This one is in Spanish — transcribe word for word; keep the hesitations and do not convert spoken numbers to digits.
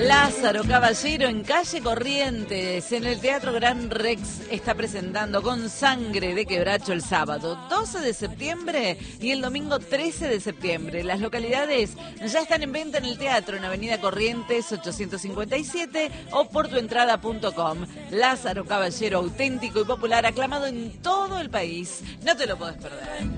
Lázaro Caballero en calle Corrientes, en el Teatro Gran Rex, está presentando Con Sangre de Quebracho el sábado doce de septiembre y el domingo trece de septiembre. Las localidades ya están en venta en el teatro, en Avenida Corrientes ochocientos cincuenta y siete o portuentrada punto com. Lázaro Caballero, auténtico y popular, aclamado en todo el país. No te lo podés perder.